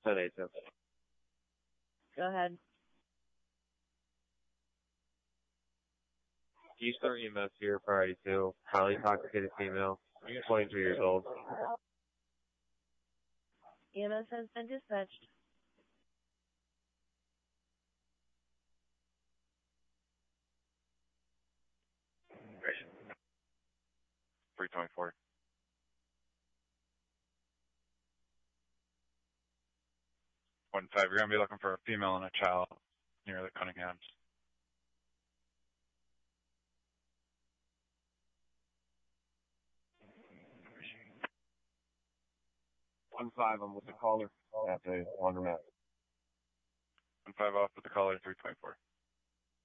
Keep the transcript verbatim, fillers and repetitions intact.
ten eight ten. Go ahead. Eastern E M S here, priority two. Highly intoxicated female, twenty-three years old. E M S has been dispatched. three twenty-four. One five, you're going to be looking for a female and a child near the Cunninghams. One five, I'm with the caller at the laundromat. One five off with the caller, three twenty-four.